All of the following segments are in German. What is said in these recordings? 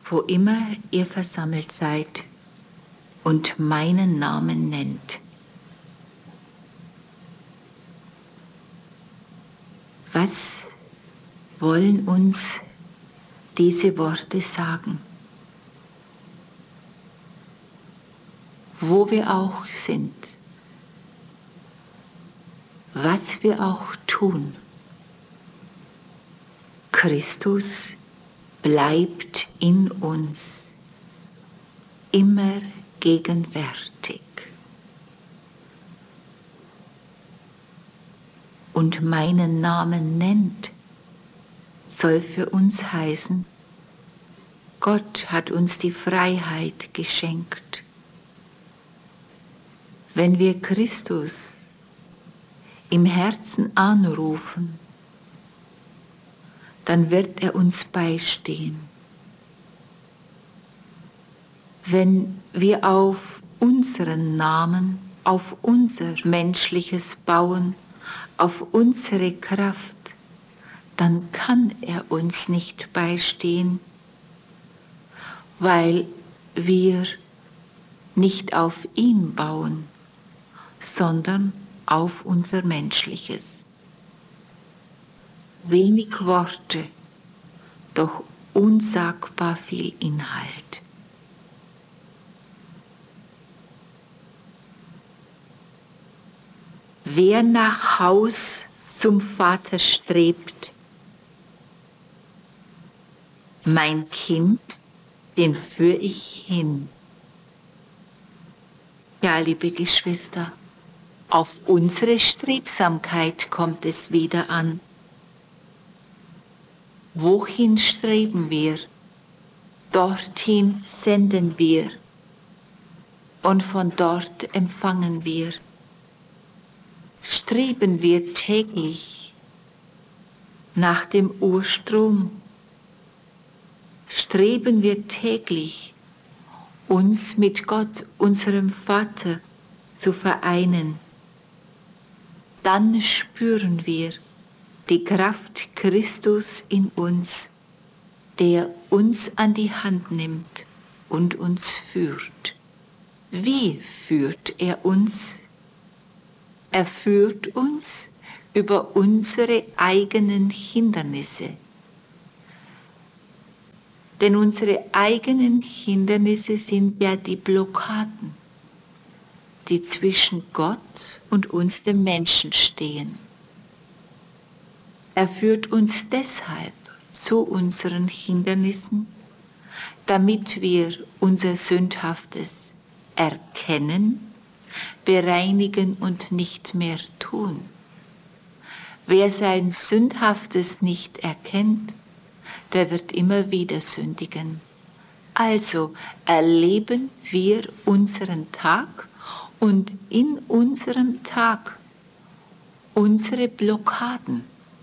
wo immer ihr versammelt seid und meinen Namen nennt. Was wollen uns diese Worte sagen? Wo wir auch sind, was wir auch tun, Christus bleibt in uns immer gegenwärtig. Und meinen Namen nennt, soll für uns heißen, Gott hat uns die Freiheit geschenkt. Wenn wir Christus im Herzen anrufen, dann wird er uns beistehen. Wenn wir auf unseren Namen, auf unser Menschliches bauen, auf unsere Kraft, dann kann er uns nicht beistehen, weil wir nicht auf ihn bauen, sondern auf unser Menschliches. Wenig Worte, doch unsagbar viel Inhalt. Wer nach Haus zum Vater strebt, mein Kind, den führe ich hin. Ja, liebe Geschwister, auf unsere Strebsamkeit kommt es wieder an. Wohin streben wir? Dorthin senden wir und von dort empfangen wir. Streben wir täglich nach dem Urstrom? Streben wir täglich, uns mit Gott, unserem Vater, zu vereinen? Dann spüren wir die Kraft Christus in uns, der uns an die Hand nimmt und uns führt. Wie führt er uns? Er führt uns über unsere eigenen Hindernisse. Denn unsere eigenen Hindernisse sind ja die Blockaden, die zwischen Gott und uns, dem Menschen, stehen. Er führt uns deshalb zu unseren Hindernissen, damit wir unser Sündhaftes erkennen, bereinigen und nicht mehr tun. Wer sein Sündhaftes nicht erkennt, der wird immer wieder sündigen. Also erleben wir unseren Tag und in unserem Tag unsere Blockaden.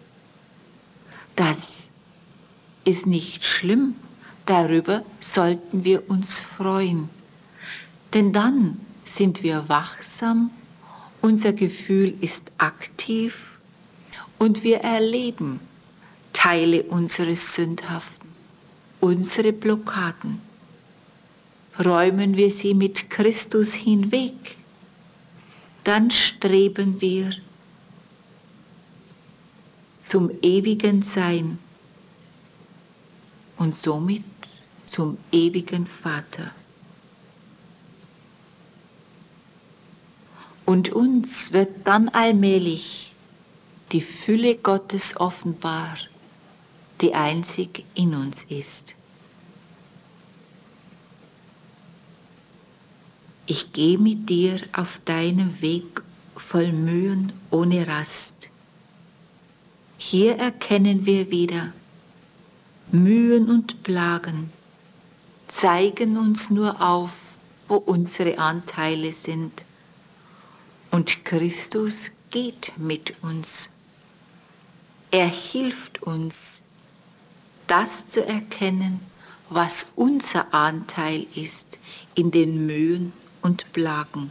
Das ist nicht schlimm, darüber sollten wir uns freuen. Denn dann sind wir wachsam, unser Gefühl ist aktiv und wir erleben Teile unseres Sündhaften, unsere Blockaden. Räumen wir sie mit Christus hinweg, dann streben wir zum ewigen Sein und somit zum ewigen Vater. Und uns wird dann allmählich die Fülle Gottes offenbar, die einzig in uns ist. Ich gehe mit dir auf deinem Weg voll Mühen ohne Rast. Hier erkennen wir wieder, Mühen und Plagen zeigen uns nur auf, wo unsere Anteile sind. Und Christus geht mit uns. Er hilft uns, das zu erkennen, was unser Anteil ist in den Mühen und Plagen.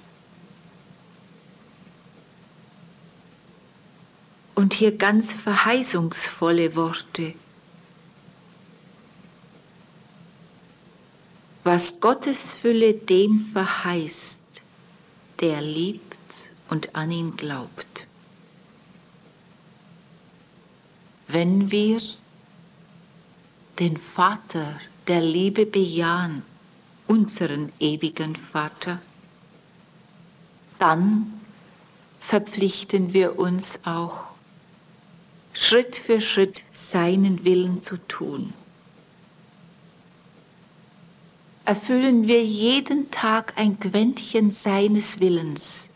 Und hier ganz verheißungsvolle Worte. Was Gottes Fülle dem verheißt, der liebt und an ihn glaubt. Wenn wir den Vater der Liebe bejahen, unseren ewigen Vater, dann verpflichten wir uns auch, Schritt für Schritt seinen Willen zu tun. Erfüllen wir jeden Tag ein Quäntchen seines Willens,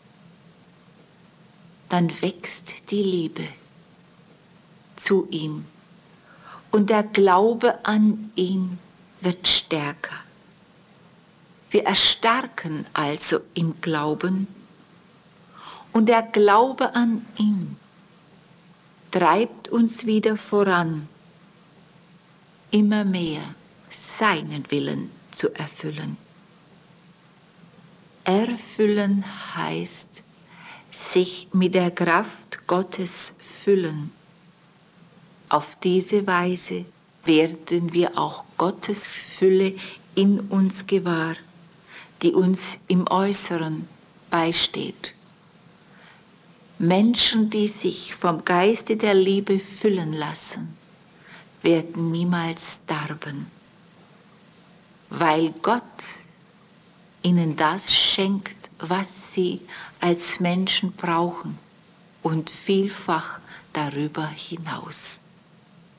dann wächst die Liebe zu ihm und der Glaube an ihn wird stärker. Wir erstarken also im Glauben und der Glaube an ihn treibt uns wieder voran, immer mehr seinen Willen zu erfüllen. Erfüllen heißt, sich mit der Kraft Gottes füllen. Auf diese Weise werden wir auch Gottes Fülle in uns gewahr, die uns im Äußeren beisteht. Menschen, die sich vom Geiste der Liebe füllen lassen, werden niemals darben, weil Gott ihnen das schenkt, was sie als Menschen brauchen und vielfach darüber hinaus.